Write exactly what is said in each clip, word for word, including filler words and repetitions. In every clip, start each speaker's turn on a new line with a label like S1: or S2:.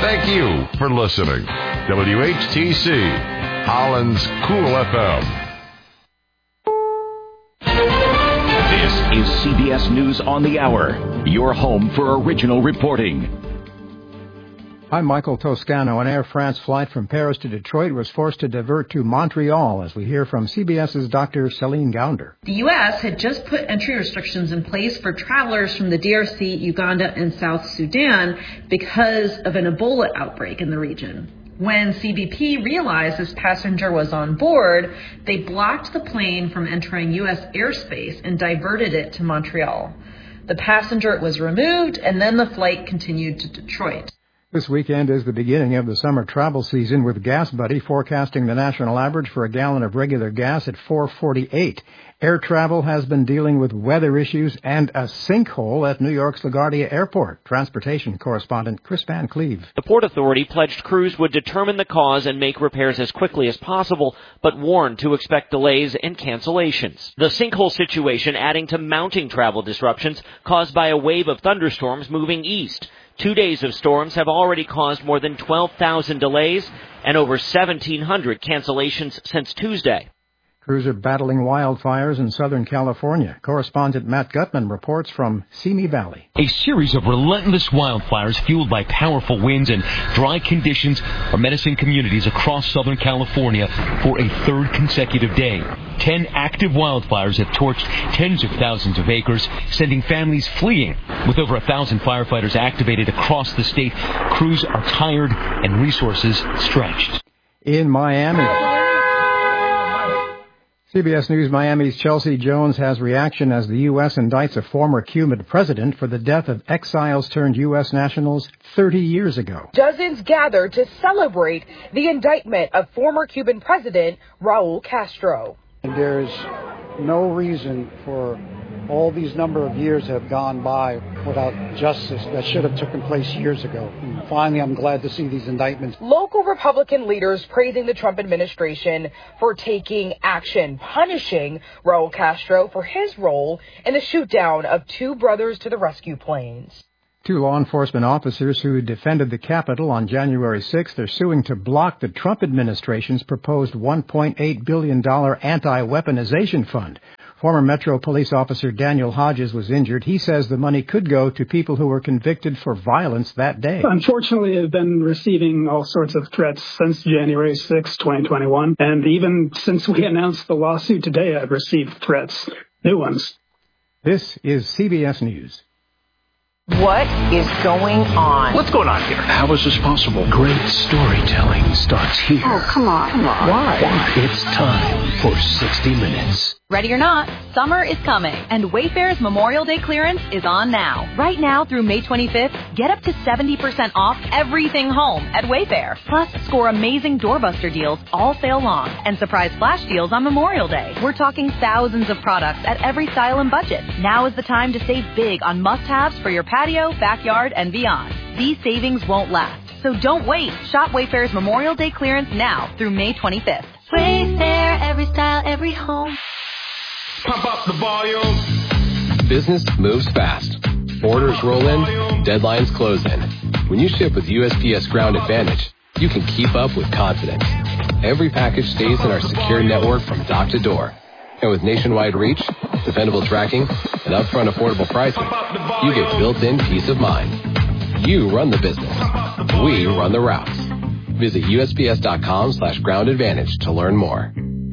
S1: Thank you for listening. W H T C, Holland's Cool F M.
S2: This is C B S News on the Hour, your home for original reporting.
S3: I'm Michael Toscano. An Air France flight from Paris to Detroit was forced to divert to Montreal, as we hear from CBS's Doctor Celine Gounder.
S4: The U S had just put entry restrictions in place for travelers from the D R C, Uganda, and South Sudan because of an Ebola outbreak in the region. When C B P realized this passenger was on board, they blocked the plane from entering U S airspace and diverted it to Montreal. The passenger was removed, and then the flight continued to Detroit.
S3: This weekend is the beginning of the summer travel season, with GasBuddy forecasting the national average for a gallon of regular gas at four forty-eight. Air travel has been dealing with weather issues and a sinkhole at New York's LaGuardia Airport. Transportation correspondent Chris Van Cleve.
S5: The Port Authority pledged crews would determine the cause and make repairs as quickly as possible, but warned to expect delays and cancellations. The sinkhole situation adding to mounting travel disruptions caused by a wave of thunderstorms moving east. Two days of storms have already caused more than twelve thousand delays and over seventeen hundred cancellations since Tuesday.
S3: Crews are battling wildfires in Southern California. Correspondent Matt Gutman reports from Simi Valley.
S6: A series of relentless wildfires fueled by powerful winds and dry conditions are menacing communities across Southern California for a third consecutive day. Ten active wildfires have torched tens of thousands of acres, sending families fleeing. With over a thousand firefighters activated across the state, crews are tired and resources stretched.
S3: In Miami, C B S News Miami's Chelsea Jones has reaction as the U S indicts a former Cuban president for the death of exiles turned U S nationals thirty years ago.
S7: Dozens gathered to celebrate the indictment of former Cuban President Raul Castro.
S8: There's no reason for all these number of years have gone by without justice that should have taken place years ago. And finally, I'm glad to see these indictments.
S7: Local Republican leaders praising the Trump administration for taking action, punishing Raul Castro for his role in the shootdown of two brothers to the rescue planes.
S3: Two law enforcement officers who defended the Capitol on January sixth are suing to block the Trump administration's proposed one point eight billion dollars anti-weaponization fund. Former Metro Police Officer Daniel Hodges was injured. He says the money could go to people who were convicted for violence that day.
S9: Unfortunately, I've been receiving all sorts of threats since January sixth, twenty twenty-one. And even since we announced the lawsuit today, I've received threats, new ones.
S3: This is C B S News.
S7: What is going on?
S2: What's going on here?
S10: How is this possible? Great storytelling starts here.
S7: Oh, come on. Come on.
S10: Why? Why? It's time for sixty minutes.
S11: Ready or not, summer is coming, and Wayfair's Memorial Day clearance is on now. Right now through May twenty-fifth, get up to seventy percent off everything home at Wayfair. Plus, score amazing doorbuster deals all sale long and surprise flash deals on Memorial Day. We're talking thousands of products at every style and budget. Now is the time to save big on must-haves for your patio, backyard, and beyond. These savings won't last, so don't wait. Shop Wayfair's Memorial Day clearance now through May twenty-fifth.
S12: Wayfair, every style, every home.
S13: Pump up the volume.
S14: Business moves fast. Orders roll in, deadlines close in. When you ship with U S P S Ground Advantage, you can keep up with confidence. Every package stays in our secure network from dock to door. And with nationwide reach, dependable tracking, and upfront affordable pricing, you get built-in peace of mind. You run the business. We run the routes. Visit U S P S dot com slash ground advantage to learn more.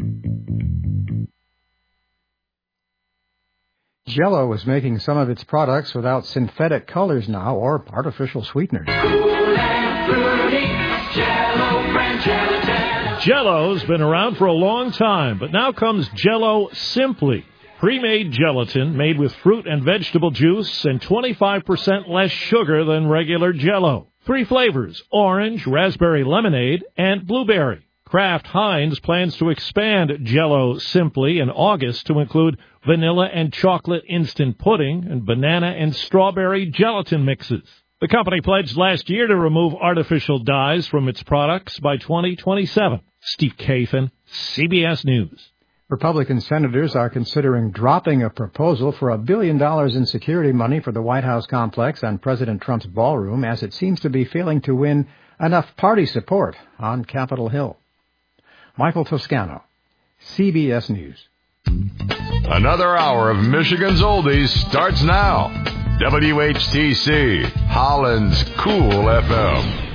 S3: Jell-O is making some of its products without synthetic colors now or artificial sweeteners.
S13: Cool and fruity, Jell-O brand gelatin.
S15: Jell-O's been around for a long time, but now comes Jell-O Simply. Pre-made gelatin made with fruit and vegetable juice and twenty-five percent less sugar than regular Jell-O. Three flavors, orange, raspberry lemonade, and blueberry. Kraft Heinz plans to expand Jell-O Simply in August to include vanilla and chocolate instant pudding and banana and strawberry gelatin mixes. The company pledged last year to remove artificial dyes from its products by twenty twenty-seven. Steve Kathan, C B S News.
S3: Republican senators are considering dropping a proposal for a billion dollars in security money for the White House complex and President Trump's ballroom, as it seems to be failing to win enough party support on Capitol Hill. Michael Toscano, C B S News.
S1: Another hour of Michigan's Oldies starts now. W H T C, Holland's Cool F M.